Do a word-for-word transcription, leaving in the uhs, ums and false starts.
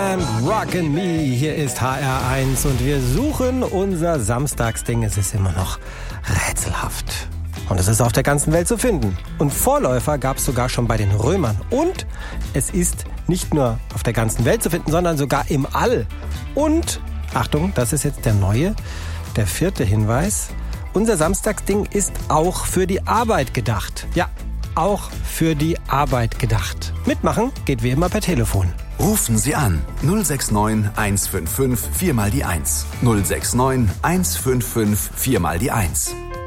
and Rockin' Me. Hier ist H R eins und wir suchen unser Samstagsding. Es ist immer noch rätselhaft. Und es ist auf der ganzen Welt zu finden. Und Vorläufer gab es sogar schon bei den Römern. Und es ist nicht nur auf der ganzen Welt zu finden, sondern sogar im All. Und, Achtung, das ist jetzt der neue, der vierte Hinweis. Unser Samstagsding ist auch für die Arbeit gedacht. Ja, auch für die Arbeit gedacht. Mitmachen geht wie immer per Telefon. Rufen Sie an null sechs neun eins fünf fünf vier mal die eins. null sechs neun eins fünf fünf vier mal die eins.